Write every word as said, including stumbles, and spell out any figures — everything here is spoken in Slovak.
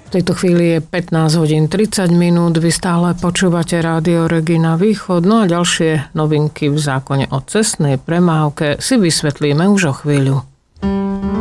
V tejto chvíli je pätnásť hodín tridsať minút, vy stále počúvate Rádio Regina Východ, no a ďalšie novinky v zákone o cestnej premávke si vysvetlíme už o chvíľu.